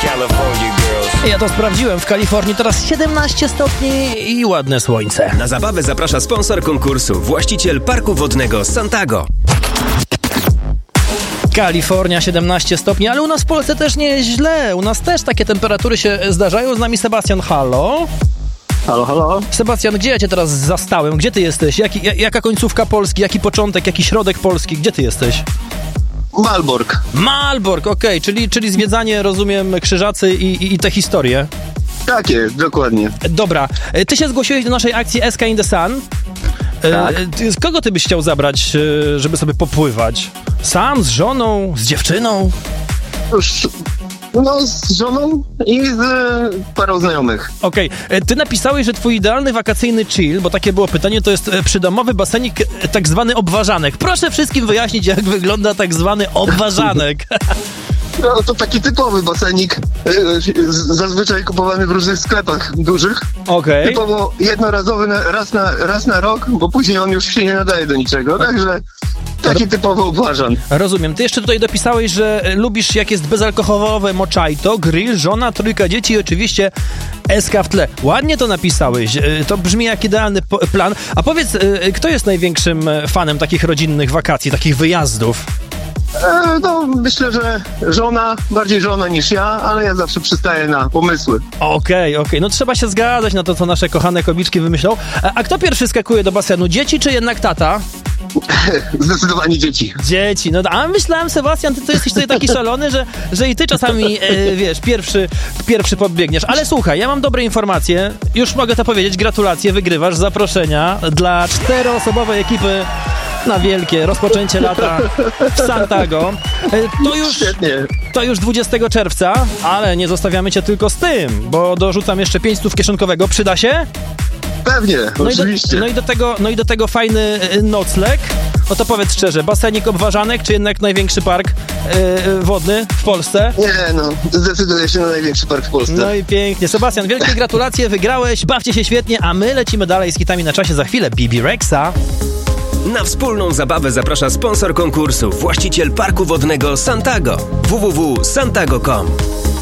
California girls. Ja to sprawdziłem. W Kalifornii teraz 17 stopni i ładne słońce. Na zabawę zaprasza sponsor konkursu, właściciel parku wodnego Santago. Kalifornia 17 stopni, ale u nas w Polsce też nie jest źle. U nas też takie temperatury się zdarzają. Z nami Sebastian, halo. Halo, halo. Sebastian, gdzie ja cię teraz zastałem? Gdzie ty jesteś? Jaka końcówka Polski? Jaki początek? Jaki środek Polski? Gdzie ty jesteś? Malbork, okej. Czyli zwiedzanie, rozumiem, Krzyżacy i te historie. Tak jest, dokładnie. Dobra. Ty się zgłosiłeś do naszej akcji SK in the Sun. Tak. Kogo ty byś chciał zabrać, żeby sobie popływać? Sam, z żoną, z dziewczyną? No, z żoną i z parą znajomych. Okej. Ty napisałeś, że twój idealny wakacyjny chill, bo takie było pytanie, to jest przydomowy basenik, tak zwany obwarzanek. Proszę wszystkim wyjaśnić, jak wygląda tak zwany obwarzanek. No, to taki typowy basenik, zazwyczaj kupowany w różnych sklepach dużych. Okej. Typowo jednorazowy raz na rok, bo później on już się nie nadaje do niczego, także taki typowy obwarzan. Rozumiem. Ty jeszcze tutaj dopisałeś, że lubisz, jak jest bezalkoholowe mojito, grill, żona, 3 dzieci i oczywiście SK w tle. Ładnie to napisałeś. To brzmi jak idealny plan. A powiedz, kto jest największym fanem takich rodzinnych wakacji, takich wyjazdów? No, myślę, że bardziej żona niż ja, ale ja zawsze przystaję na pomysły. Okej. No trzeba się zgadzać na to, co nasze kochane kobiczki wymyślą. A kto pierwszy skakuje do basenu? Dzieci czy jednak tata? Zdecydowanie dzieci. Dzieci. No a myślałem, Sebastian, ty to jesteś tutaj taki szalony, że i ty czasami, wiesz, pierwszy podbiegniesz. Ale słuchaj, ja mam dobre informacje. Już mogę to powiedzieć. Gratulacje, wygrywasz zaproszenia dla 4-osobowej ekipy na wielkie rozpoczęcie lata w Santago. To już 20 czerwca, ale nie zostawiamy cię tylko z tym, bo dorzucam jeszcze 500 kieszonkowego. Przyda się? Pewnie, oczywiście. No i do tego fajny nocleg. No to powiedz szczerze, basenik obwarzanek, czy jednak największy park wodny w Polsce? Nie, no, zdecyduję się na największy park w Polsce. No i pięknie. Sebastian, wielkie gratulacje, wygrałeś, bawcie się świetnie, a my lecimy dalej z hitami na czasie za chwilę. Bibi Rexha. Na wspólną zabawę zaprasza sponsor konkursu, właściciel parku wodnego Santago. www.santago.com